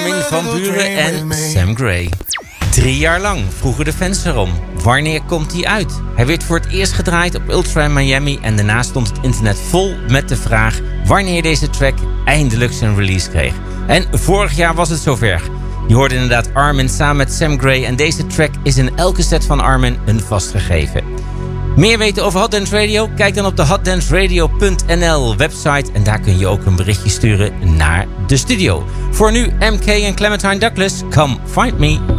Armin van Buuren en Sam Gray. 3 jaar lang vroegen de fans erom. Wanneer komt hij uit? Hij werd voor het eerst gedraaid op Ultra Miami en daarna stond het internet vol met de vraag wanneer deze track eindelijk zijn release kreeg. En vorig jaar was het zover. Je hoorde inderdaad Armin samen met Sam Gray en deze track is in elke set van Armin een vastgegeven. Meer weten over Hot Dance Radio? Kijk dan op de hotdanceradio.nl website en daar kun je ook een berichtje sturen naar de studio. Voor nu MK en Clementine Douglas, Come Find Me.